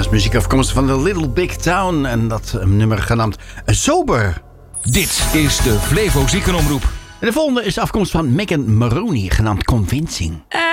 is muziek afkomstig van The Little Big Town. En dat nummer genaamd Sober. Dit is de Flevo Ziekenomroep. En de volgende is afkomstig van Megan Maroney, genaamd Convincing.